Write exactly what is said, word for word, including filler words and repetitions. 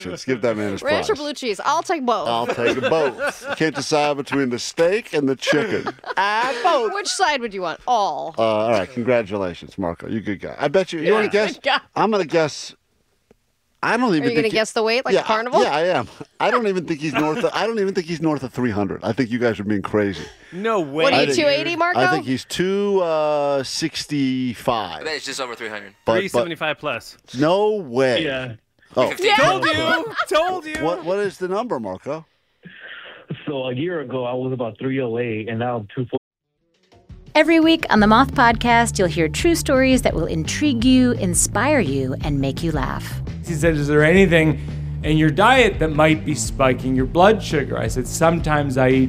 Just give that man his Ranch prize. or blue cheese? I'll take both. I'll take both. You can't decide between the steak and the chicken. Ah, both. Which side would you want? All. Uh, all right, congratulations, Marco. You good guy. I bet you. You Yeah. want to guess? Good guy. I'm gonna guess. I don't even. Are you going to think guess the weight like yeah, a carnival? Yeah, I am. I don't even think he's north. Of, I don't even think he's north of three hundred. I think you guys are being crazy. No way. What are I you, think- two eighty, Marco? I think he's two uh, sixty-five. I bet it's just over three hundred. But, three but seventy-five plus. no way. Yeah. Oh, Yeah. Told you. Told you. what what is the number, Marco? So a year ago, I was about three oh eight, and now I'm two forty. Every week on the Moth Podcast, you'll hear true stories that will intrigue you, inspire you, and make you laugh. He said, is there anything in your diet that might be spiking your blood sugar? I said, sometimes I eat